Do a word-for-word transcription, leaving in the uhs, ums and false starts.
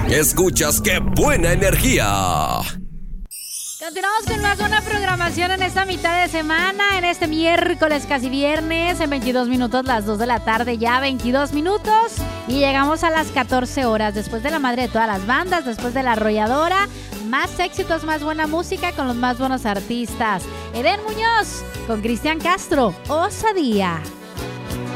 Escuchas Qué Buena Energía. Continuamos con más buena programación en esta mitad de semana, en este miércoles casi viernes, en veintidós minutos, las dos de la tarde, ya veintidós minutos, y llegamos a las catorce horas, después de la madre de todas las bandas, después de la arrolladora, más éxitos, más buena música con los más buenos artistas. Eden Muñoz con Cristian Castro, Osadía.